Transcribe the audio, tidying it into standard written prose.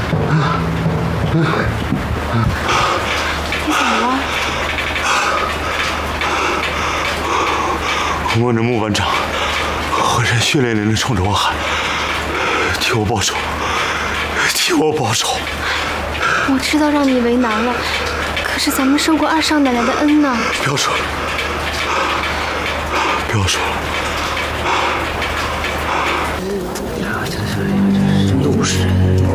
你怎么了？ 我望着穆班长，浑身血淋淋的冲着我喊：“替我报仇！替我报仇！” 我知道让你为难了，可是咱们受过二少奶奶的恩呢。 不要说了，不要说了。 呀，这都是人。